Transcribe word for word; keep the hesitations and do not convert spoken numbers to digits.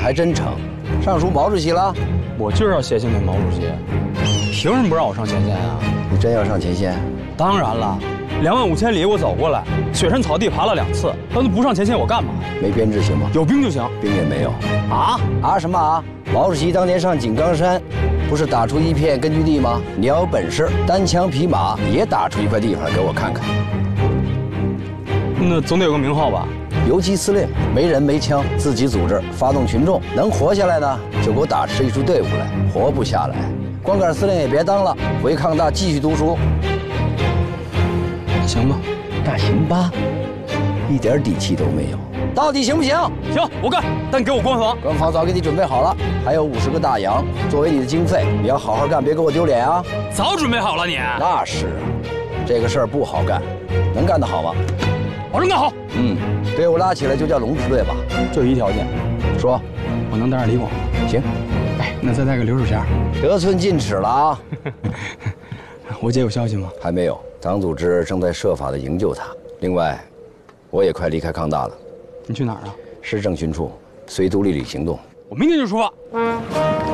还真成，上书毛主席了？ 我就是要写信给毛主席，凭什么不让我上前线啊？ 你真要上前线？ 当然了，两万五千里我走过来，雪山草地爬了两次，要是不上前线我干嘛？ 没编制行吗？ 有兵就行。 兵也没有。 啊啊什么啊？毛主席当年上井冈山，不是打出一片根据地吗？你要有本事，单枪匹马也打出一块地方来给我看看。 那总得有个名号吧？ 游击司令，没人没枪，自己组织，发动群众，能活下来呢，就给我打出一支队伍来；活不下来，光杆司令也别当了，回抗大继续读书。 行吧？ 那行吧，一点底气都没有，到底行不行？ 行，我干，但你给我官房。 官房早给你准备好了，还有五十个大洋作为你的经费，你要好好干，别给我丢脸啊！ 早准备好了你。 那是啊，这个事儿不好干，能干得好吗？ 保证干好。 嗯，队伍拉起来就叫龙之队吧。 就一条件， 说， 我能带上李广。 行。 哎，那再带个刘树霞。 得寸进尺了啊！ 我姐有消息吗？ 还没有，党组织正在设法的营救他。另外，我也快离开康大了。 你去哪儿啊？ 市政巡处，随独立旅行动。 我明天就出发。